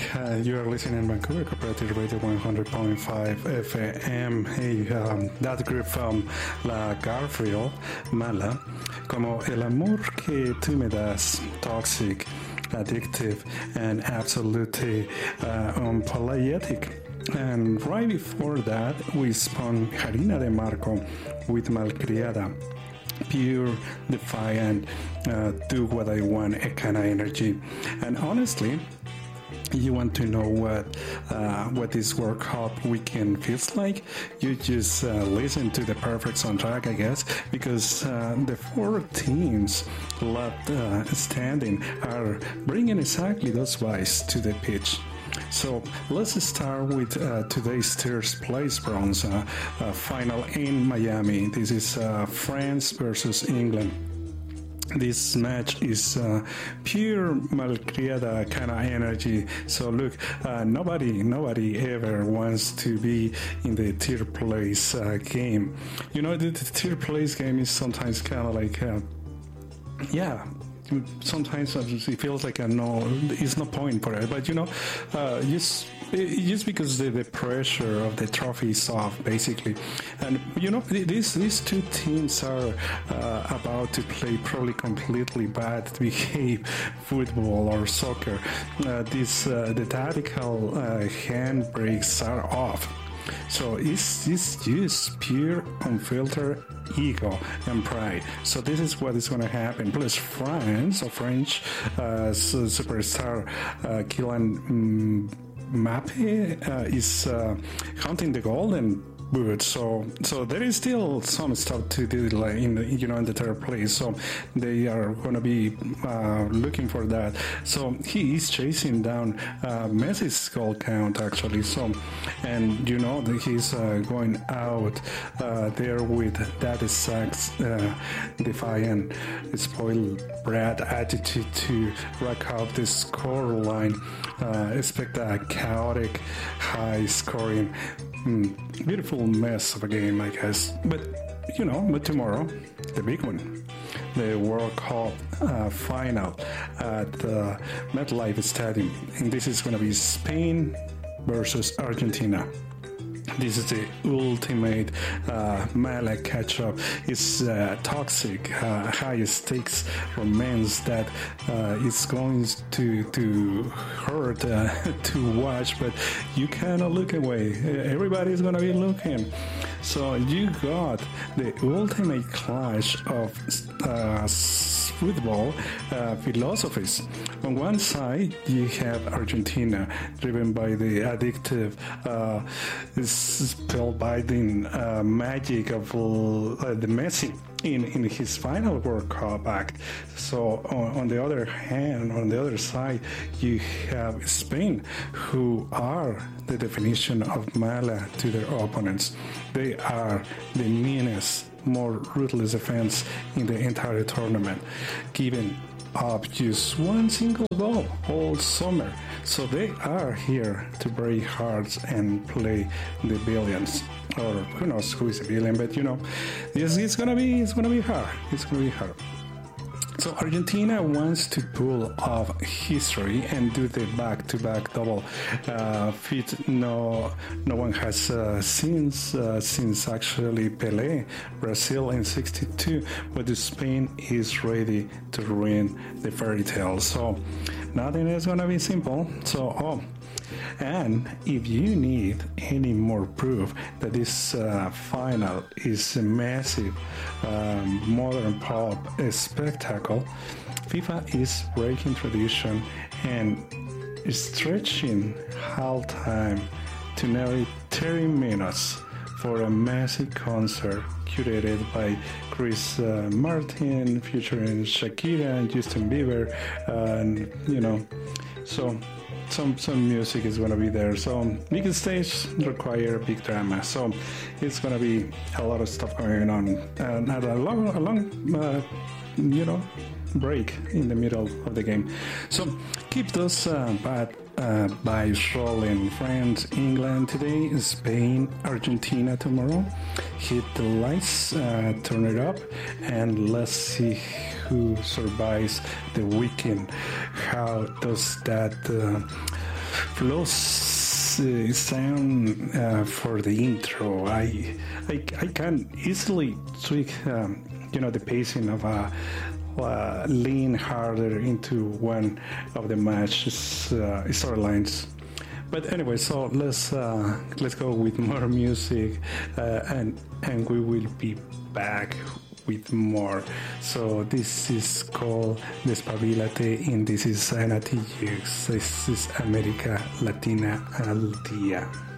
You are listening in Vancouver Cooperative Radio 100.5 FM. Hey, that group from La Garfield, Mala, como el amor que tú me das, toxic, addictive, and absolutely unapologetic. And right before that, we spun Harina de Marco with Malcriada. Pure, defiant, do what I want, a kind of energy. And honestly, you want to know what this World Cup weekend feels like? You just listen to the perfect soundtrack, I guess, because the four teams left standing are bringing exactly those vibes to the pitch. So let's start with today's third place bronze final in Miami. This is France versus England. This match is pure Malcriada kind of energy. So look, nobody ever wants to be in the third place game. You know, the third place game is sometimes kind of like, sometimes it feels like it's no point for it. But you know, just because the pressure of the trophy is off, basically. And you know, these two teams are about to play probably completely bad behave football or soccer. The tactical handbrakes are off. So it's just pure unfiltered ego and pride. So this is what is going to happen. Plus French superstar Kylian Mbappe is hunting the golden boot. So there is still some stuff to do in the third place. So they are going to be looking for that. So he is chasing down Messi's goal count actually. So and you know that he's going out there with that exact defiant, spoiled brat attitude to rack up the score line. Expect a chaotic, high scoring, beautiful mess of a game, I guess. But tomorrow, the big one, the World Cup final at MetLife Stadium, and this is going to be Spain versus Argentina. This is the ultimate Mala catch-up. It's toxic, high stakes romance that is going to hurt to watch, but you cannot look away. Everybody is going to be looking. So you got the ultimate clash of football philosophies. On one side, you have Argentina, driven by the addictive, spellbinding magic of the Messi in his final World Cup act. So on the other side, you have Spain, who are the definition of Mala to their opponents. They are the meanest, more ruthless defense in the entire tournament, giving up just one single goal all summer. So they are here to break hearts and play the billions. Or who knows who is a billion, but it's gonna be hard. It's gonna be hard. So Argentina wants to pull off history and do the back-to-back double feat no one has since actually Pelé, Brazil in '62, but Spain is ready to ruin the fairy tale. So nothing is gonna be simple. And if you need any more proof that this final is a massive modern pop spectacle, FIFA is breaking tradition and stretching halftime to nearly 30 minutes for a massive concert curated by Chris Martin, featuring Shakira and Justin Bieber, so some music is going to be there. So big stage require big drama. So it's going to be a lot of stuff going on, and a long break in the middle of the game. So keep those bad vibes rolling. France, England today, Spain, Argentina tomorrow. Hit the lights, turn it up, and let's see who survives the weekend. How does that flows sound for the intro. I can easily tweak, the pacing of a lean harder into one of the match's storylines. But anyway, so let's go with more music, and we will be back with more. So this is called Despabilate, and this is Anati Hughes. This is America Latina al Dia.